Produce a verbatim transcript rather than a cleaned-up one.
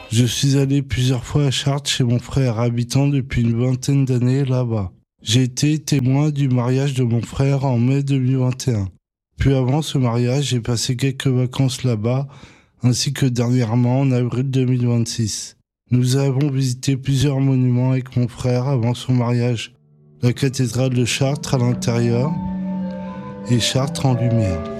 Je suis allé plusieurs fois à Chartres chez mon frère, habitant depuis une vingtaine d'années là-bas. J'ai été témoin du mariage de mon frère en mai deux mille vingt et un. Puis avant ce mariage, j'ai passé quelques vacances là-bas, ainsi que dernièrement en avril deux mille vingt-six. Nous avons visité plusieurs monuments avec mon frère avant son mariage. La cathédrale de Chartres à l'intérieur et Chartres en lumière.